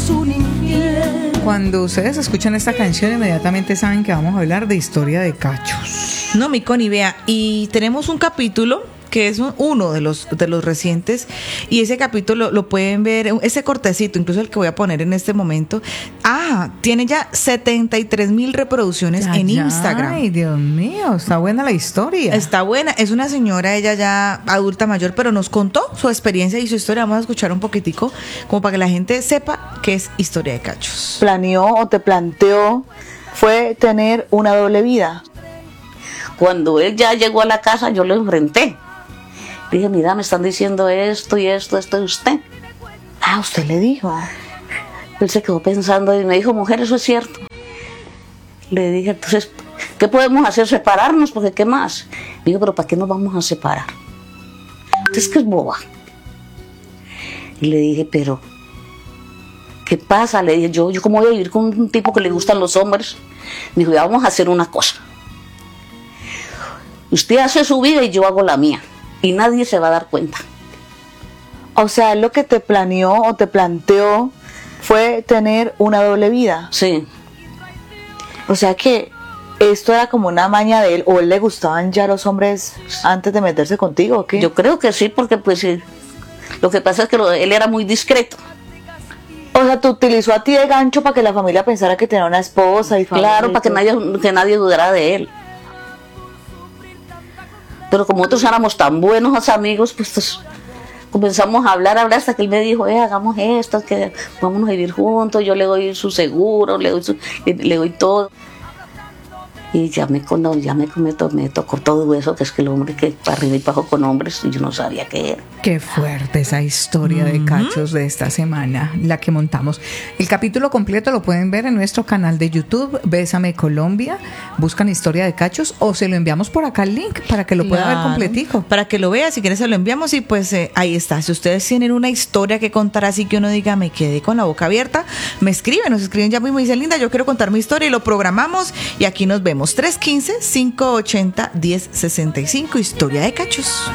un infiel. Cuando ustedes escuchan esta canción, inmediatamente saben que vamos a hablar de historia de cachos. No, mi Connie, vea, y tenemos un capítulo que es uno de los recientes, y ese capítulo lo pueden ver, ese cortecito, incluso el que voy a poner en este momento, tiene ya 73,000 reproducciones en Instagram. Ay, Dios mío, está buena la historia. Está buena, es una señora, ella ya adulta mayor, pero nos contó su experiencia y su historia. Vamos a escuchar un poquitico, como para que la gente sepa qué es historia de cachos. ¿Planeó o te planteó fue tener una doble vida? Cuando él ya llegó a la casa, yo lo enfrenté. Dije, mira, me están diciendo esto y esto de usted. ¿Usted le dijo? Él se quedó pensando y me dijo, mujer, eso es cierto. Le dije, entonces, ¿qué podemos hacer? Separarnos, porque ¿qué más? Me dijo, pero ¿para qué nos vamos a separar? Entonces, ¿qué es boba? Y le dije, pero, ¿qué pasa? Le dije, yo ¿cómo voy a vivir con un tipo que le gustan los hombres? Me dijo, ya vamos a hacer una cosa. Usted hace su vida y yo hago la mía. Y nadie se va a dar cuenta. O sea, lo que te planeó o te planteó fue tener una doble vida. Sí. O sea que esto era como una maña de él, o él le gustaban ya los hombres antes de meterse contigo, ¿o qué? Yo creo que sí, porque pues sí. Lo que pasa es que él era muy discreto. O sea, te utilizó a ti de gancho para que la familia pensara que tenía una esposa y familia. Claro, para que nadie dudara de él. Pero como nosotros éramos tan buenos amigos, pues comenzamos a hablar hasta que él me dijo, hagamos esto, que vámonos a vivir juntos, yo le doy su seguro, le doy todo. Y ya me tocó todo eso, que es que el hombre que para arriba y para abajo con hombres, y yo no sabía qué era. Qué fuerte esa historia de cachos de esta semana, la que montamos. El capítulo completo lo pueden ver en nuestro canal de YouTube, Bésame Colombia. Buscan historia de cachos o se lo enviamos por acá el link para que lo pueda ver completico. Para que lo vea, si quieres se lo enviamos y pues ahí está. Si ustedes tienen una historia que contar así que uno diga, me quedé con la boca abierta, nos escriben ya mismo y dicen, Linda, yo quiero contar mi historia y lo programamos y aquí nos vemos. 315-580-1065, historia de cachos.